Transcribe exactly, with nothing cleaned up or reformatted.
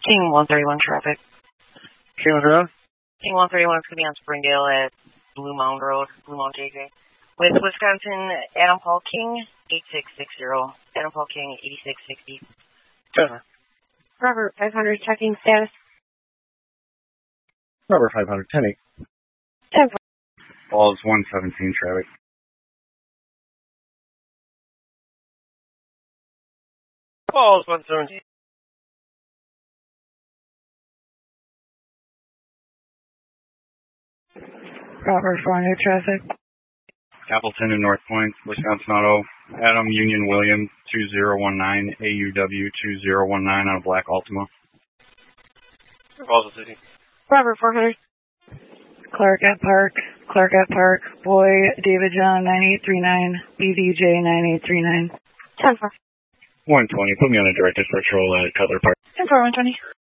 King one thirty-one traffic. King one thirty-one? King one thirty-one is going to be on Springdale at Blue Mound Road, Blue Mound J J. With Wisconsin, Adam Paul King, eight six six zero. Adam Paul King, eighty-six sixty. Jennifer. Robert, five hundred, checking status. Robert five hundred, ten eight. ten four. Falls one seventeen traffic. Falls one seventeen. Robert four hundred, traffic. Appleton and North Point, Wisconsin Auto. Adam Union Williams, two zero one nine, A U W two zero one nine on a black Altima. Falls City. Robert four hundred. Clark at Park, Clark at Park, Boy, David John nine eight three nine, B D J nine eight three nine. ten four. one twenty, put me on a directed patrol at Cutler Park. ten four, one twenty.